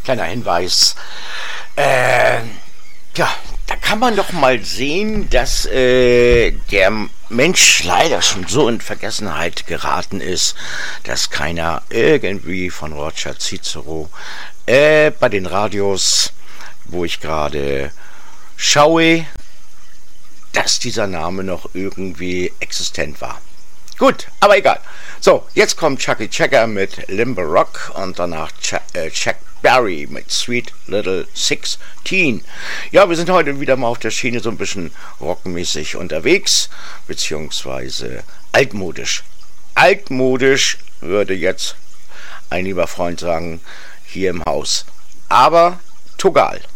kleiner Hinweis. Ja, da kann man doch mal sehen, dass der Mensch leider schon so in Vergessenheit geraten ist, dass keiner irgendwie von Roger Cicero bei den Radios, wo ich gerade schaue, dass dieser Name noch irgendwie existent war. Gut, aber egal. So, jetzt kommt Chucky Checker mit Limber Rock und danach Chuck Berry mit Sweet Little 16. Ja, wir sind heute wieder mal auf der Schiene so ein bisschen rockmäßig unterwegs, beziehungsweise altmodisch. Altmodisch würde jetzt ein lieber Freund sagen, hier im Haus. Aber togal.